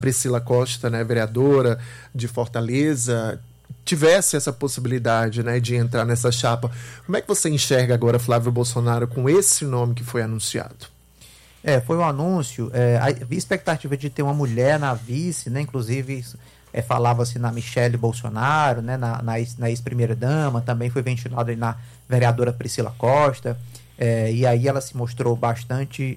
Priscila Costa, né, vereadora de Fortaleza, tivesse essa possibilidade, né, de entrar nessa chapa. Como é que você enxerga agora Flávio Bolsonaro com esse nome que foi anunciado? Foi um anúncio, havia expectativa de ter uma mulher na vice, né, inclusive falava-se na Michele Bolsonaro, né, na ex-primeira-dama, também foi ventilado aí na vereadora Priscila Costa, e aí ela se mostrou bastante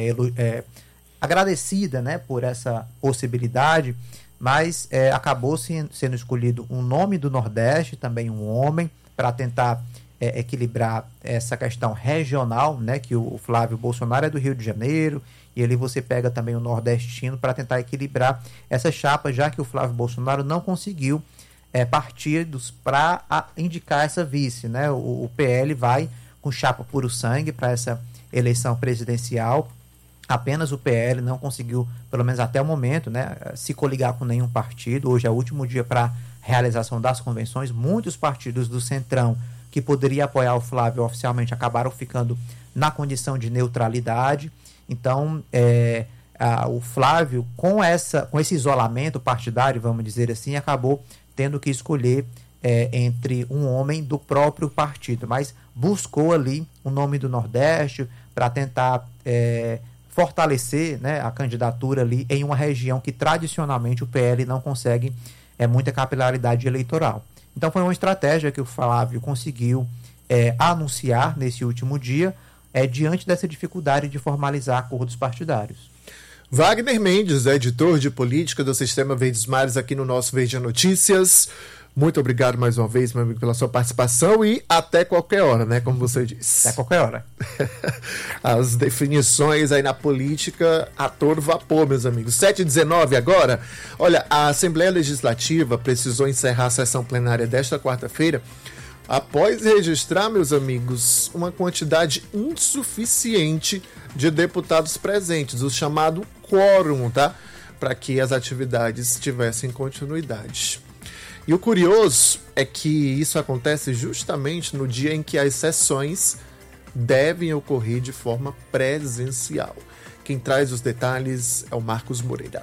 agradecida, né, por essa possibilidade, mas acabou sendo escolhido um nome do Nordeste, também um homem, para tentar equilibrar essa questão regional, né, que o Flávio Bolsonaro é do Rio de Janeiro, e ali você pega também o nordestino para tentar equilibrar essa chapa, já que o Flávio Bolsonaro não conseguiu partidos para indicar essa vice, né? O PL vai com chapa puro sangue para essa eleição presidencial. Apenas o PL não conseguiu, pelo menos até o momento, né, se coligar com nenhum partido. Hoje é o último dia para realização das convenções. Muitos partidos do Centrão que poderiam apoiar o Flávio oficialmente acabaram ficando na condição de neutralidade. Então, o Flávio, com esse isolamento partidário, vamos dizer assim, acabou tendo que escolher entre um homem do próprio partido, mas buscou ali o nome do Nordeste para tentar fortalecer, né, a candidatura ali em uma região que tradicionalmente o PL não consegue muita capilaridade eleitoral. Então foi uma estratégia que o Flávio conseguiu anunciar nesse último dia, diante dessa dificuldade de formalizar acordos partidários. Wagner Mendes, editor de política do Sistema Verdes Mares aqui no nosso Verde Notícias. Muito obrigado mais uma vez, meu amigo, pela sua participação e até qualquer hora, né? Como você disse. Até qualquer hora. As definições aí na política a todo vapor, meus amigos. 7h19 agora. Olha, a Assembleia Legislativa precisou encerrar a sessão plenária desta quarta-feira após registrar, meus amigos, uma quantidade insuficiente de deputados presentes, o chamado quórum, tá? Para que as atividades tivessem continuidade. E o curioso é que isso acontece justamente no dia em que as sessões devem ocorrer de forma presencial. Quem traz os detalhes é o Marcos Moreira.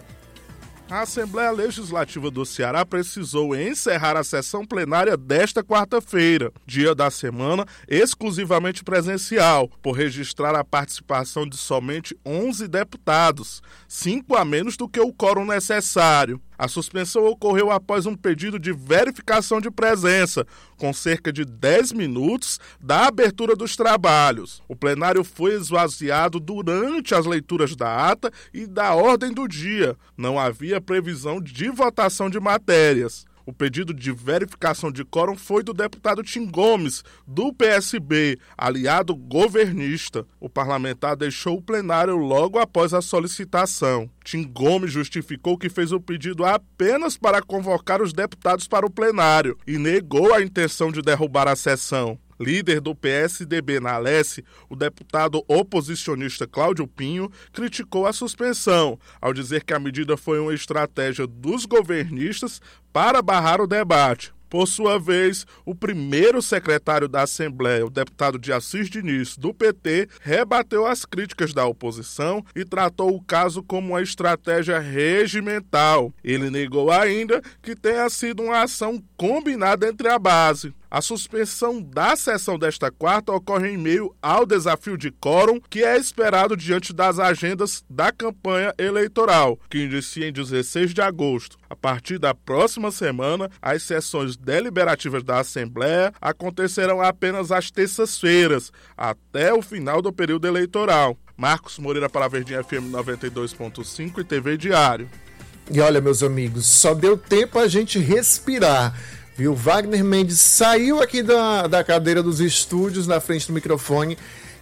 A Assembleia Legislativa do Ceará precisou encerrar a sessão plenária desta quarta-feira, dia da semana exclusivamente presencial, por registrar a participação de somente 11 deputados, 5 a menos do que o quórum necessário. A suspensão ocorreu após um pedido de verificação de presença, com cerca de 10 minutos da abertura dos trabalhos. O plenário foi esvaziado durante as leituras da ata e da ordem do dia. Não havia previsão de votação de matérias. O pedido de verificação de quórum foi do deputado Tim Gomes, do PSB, aliado governista. O parlamentar deixou o plenário logo após a solicitação. Tim Gomes justificou que fez o pedido apenas para convocar os deputados para o plenário e negou a intenção de derrubar a sessão. Líder do PSDB na Alesse, o deputado oposicionista Cláudio Pinho criticou a suspensão, ao dizer que a medida foi uma estratégia dos governistas para barrar o debate. Por sua vez, o primeiro secretário da Assembleia, o deputado de Assis Diniz, do PT, rebateu as críticas da oposição e tratou o caso como uma estratégia regimental. Ele negou ainda que tenha sido uma ação combinada entre a base. A suspensão da sessão desta quarta ocorre em meio ao desafio de quórum que é esperado diante das agendas da campanha eleitoral, que inicia em 16 de agosto. A partir da próxima semana, as sessões deliberativas da Assembleia acontecerão apenas às terças-feiras, até o final do período eleitoral. Marcos Moreira para a Verdinha FM 92.5 e TV Diário. E olha, meus amigos, só deu tempo a gente respirar. Viu? Wagner Mendes saiu aqui da cadeira dos estúdios, na frente do microfone,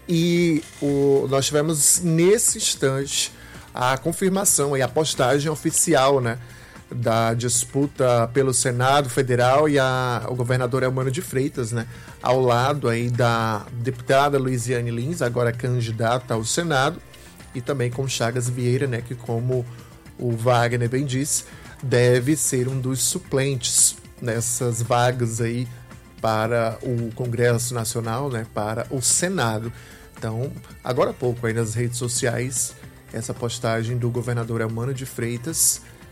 e nós tivemos nesse instante a confirmação e a postagem oficial, né, da disputa pelo Senado Federal e o governador Eumano de Freitas, né, ao lado aí da deputada Luiziane Lins, agora candidata ao Senado, e também com Chagas Vieira, né, que, como o Wagner bem disse, deve ser um dos suplentes nessas vagas aí para o Congresso Nacional, né, para o Senado. Então, agora há pouco aí nas redes sociais, essa postagem do governador Eumano de Freitas